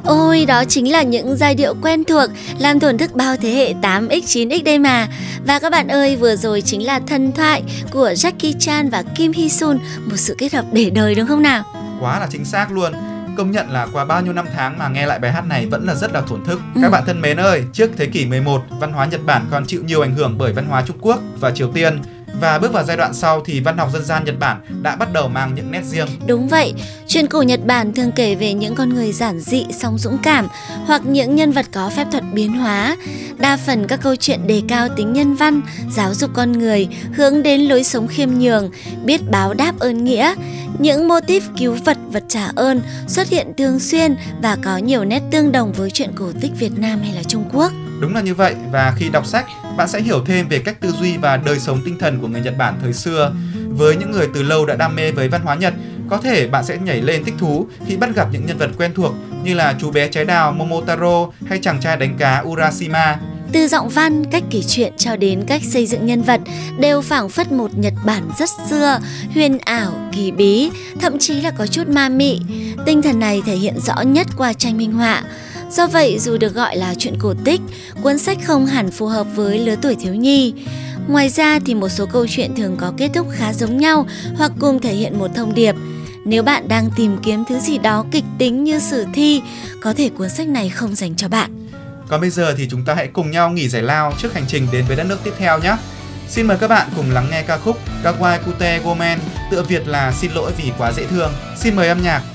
Ôi, đó chính là những giai điệu quen thuộc làm thổn thức bao thế hệ 8X, 9X đây mà. Và các bạn ơi, vừa rồi chính là Thần Thoại của Jackie Chan và Kim Hee Sun, một sự kết hợp để đời đúng không nào? Quá là chính xác luôn. Công nhận là qua bao nhiêu năm tháng mà nghe lại bài hát này vẫn là rất là thổn thức. Các bạn thân mến ơi, trước thế kỷ 11, văn hóa Nhật Bản còn chịu nhiều ảnh hưởng bởi văn hóa Trung Quốc và Triều Tiên. Và bước vào giai đoạn sau thì văn học dân gian Nhật Bản đã bắt đầu mang những nét riêng. Đúng vậy, truyện cổ Nhật Bản thường kể về những con người giản dị song dũng cảm hoặc những nhân vật có phép thuật biến hóa. Đa phần các câu chuyện đề cao tính nhân văn, giáo dục con người, hướng đến lối sống khiêm nhường, biết báo đáp ơn nghĩa. Những mô típ cứu vật, vật trả ơn xuất hiện thường xuyên và có nhiều nét tương đồng với truyện cổ tích Việt Nam hay là Trung Quốc. Đúng là như vậy, và khi đọc sách, bạn sẽ hiểu thêm về cách tư duy và đời sống tinh thần của người Nhật Bản thời xưa. Với những người từ lâu đã đam mê với văn hóa Nhật, có thể bạn sẽ nhảy lên thích thú khi bắt gặp những nhân vật quen thuộc như là chú bé trái đào Momotaro hay chàng trai đánh cá Urashima. Từ giọng văn, cách kể chuyện cho đến cách xây dựng nhân vật đều phảng phất một Nhật Bản rất xưa, huyền ảo, kỳ bí, thậm chí là có chút ma mị. Tinh thần này thể hiện rõ nhất qua tranh minh họa. Do vậy, dù được gọi là truyện cổ tích, cuốn sách không hẳn phù hợp với lứa tuổi thiếu nhi. Ngoài ra thì một số câu chuyện thường có kết thúc khá giống nhau hoặc cùng thể hiện một thông điệp. Nếu bạn đang tìm kiếm thứ gì đó kịch tính như sử thi, có thể cuốn sách này không dành cho bạn. Còn bây giờ thì chúng ta hãy cùng nhau nghỉ giải lao trước hành trình đến với đất nước tiếp theo nhé. Xin mời các bạn cùng lắng nghe ca khúc Kawaii Kute Gomen, tựa Việt là Xin lỗi vì quá dễ thương. Xin mời âm nhạc.